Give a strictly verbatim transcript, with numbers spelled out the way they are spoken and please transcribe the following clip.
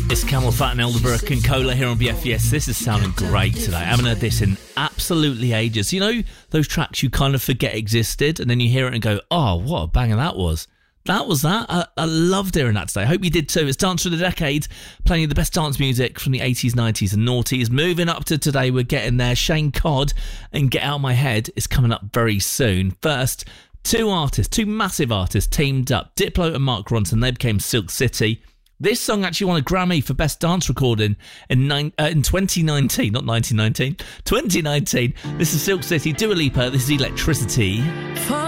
It's Camel Fat and Elderbrook and Cola here on B F E S. This is sounding great today. I haven't heard this in absolutely ages. You know those tracks you kind of forget existed and then you hear it and go, oh, what a banger that was. That was that. I, I loved hearing that today. I hope you did too. It's Dance for the Decade, playing you the best dance music from the eighties, nineties and noughties. Moving up to today, we're getting there. Shane Codd and Get Out My Head is coming up very soon. First, two artists, two massive artists teamed up. Diplo and Mark Ronson, they became Silk City. This song actually won a Grammy for Best Dance Recording in, nine, uh, in twenty nineteen, not nineteen nineteen, twenty nineteen. This is Silk City, Dua Lipa, this is Electricity.